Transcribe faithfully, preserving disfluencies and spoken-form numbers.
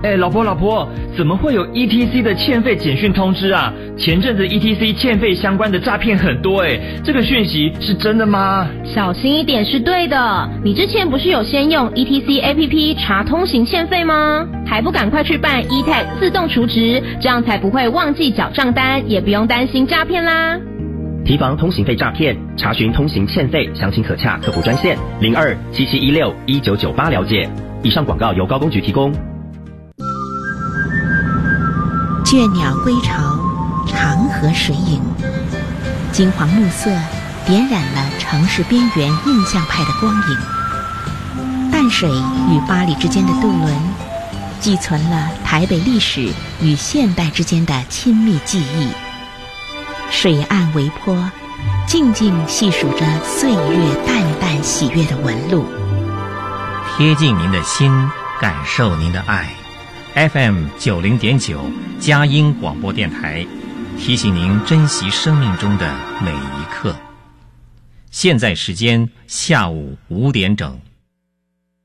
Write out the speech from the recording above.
哎，老婆老婆，怎么会有 E T C 的欠费简讯通知啊？前阵子 E T C 欠费相关的诈骗很多哎，这个讯息是真的吗？ 小心一点是对的。你之前不是有先用 E T C A P P 查通行欠费吗？还不赶快去办 E T A G 自动储值，这样才不会忘记缴账单，也不用担心诈骗啦。 提防通行费诈骗，查询通行欠费，详情可洽客服专线零二七七一六一九九八了解。以上广告由高工局提供。 倦鸟归巢，长河水影，金黄暮色点染了城市边缘印象派的光影。淡水与八里之间的渡轮，寄存了台北历史与现代之间的亲密记忆。水岸微波，静静细数着岁月淡淡喜悦的纹路， 贴近您的心，感受您的爱。F M 九零点九佳音广播电台，提醒您珍惜生命中的每一刻。现在时间下午五点整。